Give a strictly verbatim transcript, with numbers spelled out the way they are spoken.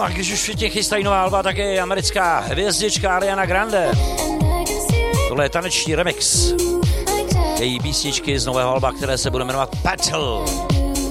a když už všichni chystají nová alba, tak je americká hvězdička Ariana Grande. Tohle je taneční remix její písničky z nového alba, které se bude jmenovat Battle.